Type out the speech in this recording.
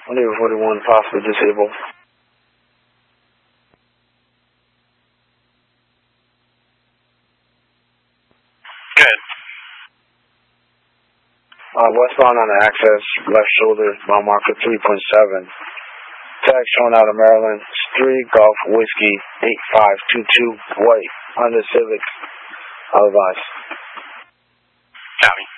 Neighbor 41, possibly disabled. Good. Westbound on the access, left shoulder, mile marker 3.7. Tag shown out of Maryland. 3 Golf Whiskey 8522 white Honda Civic. Otherwise. Copy.